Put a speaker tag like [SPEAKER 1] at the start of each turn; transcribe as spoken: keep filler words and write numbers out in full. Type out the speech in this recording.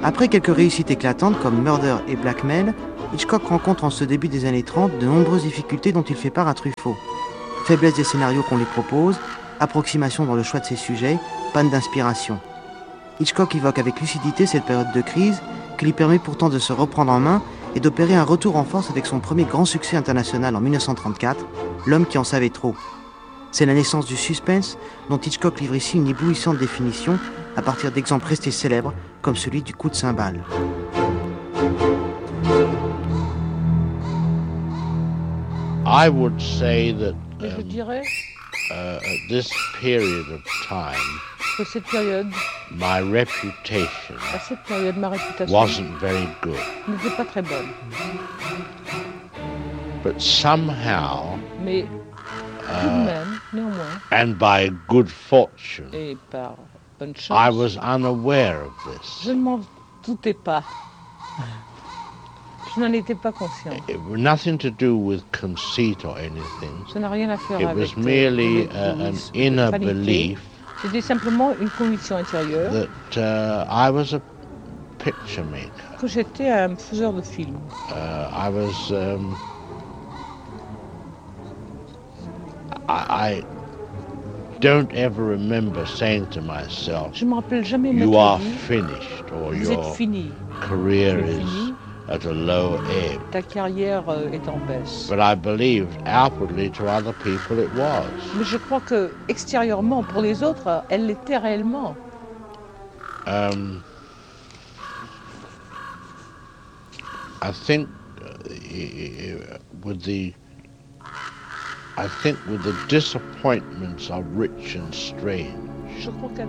[SPEAKER 1] Après quelques réussites éclatantes comme Murder et Blackmail, Hitchcock rencontre en ce début des années trente de nombreuses difficultés dont il fait part à Truffaut. Faiblesse des scénarios qu'on lui propose, approximation dans le choix de ses sujets, panne d'inspiration. Hitchcock évoque avec lucidité cette période de crise qui lui permet pourtant de se reprendre en main et d'opérer un retour en force avec son premier grand succès international en dix-neuf cent trente-quatre, L'homme qui en savait trop. C'est la naissance du suspense dont Hitchcock livre ici une éblouissante définition à partir d'exemples restés célèbres comme celui du coup de cymbale.
[SPEAKER 2] I would say that
[SPEAKER 3] Mais je
[SPEAKER 2] um,
[SPEAKER 3] dirais
[SPEAKER 2] uh, at this period of time,
[SPEAKER 3] que cette période,
[SPEAKER 2] my reputation
[SPEAKER 3] à cette période, ma réputation
[SPEAKER 2] wasn't very good.
[SPEAKER 3] n'était pas très bonne.
[SPEAKER 2] But somehow,
[SPEAKER 3] Mais tout de même, néanmoins,
[SPEAKER 2] and by good fortune,
[SPEAKER 3] et par bonne chance,
[SPEAKER 2] I was unaware of this.
[SPEAKER 3] je ne m'en doutais pas. Je n'en étais pas conscient.
[SPEAKER 2] It was nothing to do with conceit or anything.
[SPEAKER 3] Ça n'a rien à faire
[SPEAKER 2] It
[SPEAKER 3] avec
[SPEAKER 2] was merely
[SPEAKER 3] euh,
[SPEAKER 2] uh, an
[SPEAKER 3] l'égoïsme,
[SPEAKER 2] inner
[SPEAKER 3] la vanité.
[SPEAKER 2] belief
[SPEAKER 3] C'était simplement une conviction intérieure
[SPEAKER 2] that uh, I was a picture maker.
[SPEAKER 3] que j'étais un faiseur de films.
[SPEAKER 2] Uh, I was. Um, I, I don't ever remember saying to myself,
[SPEAKER 3] Je me rappelle jamais
[SPEAKER 2] "You
[SPEAKER 3] m'être
[SPEAKER 2] are
[SPEAKER 3] dit,
[SPEAKER 2] finished," or
[SPEAKER 3] vous êtes
[SPEAKER 2] "Your
[SPEAKER 3] fini,
[SPEAKER 2] career
[SPEAKER 3] tu es
[SPEAKER 2] is
[SPEAKER 3] fini,
[SPEAKER 2] at a low ebb."
[SPEAKER 3] ta carrière euh, est en baisse.
[SPEAKER 2] But I believed outwardly to other people it was.
[SPEAKER 3] Mais je crois que extérieurement, pour les autres, elle l'était réellement.
[SPEAKER 2] Um, I think uh, with the I think with the disappointments of Rich and Strange,
[SPEAKER 3] Je crois qu'avec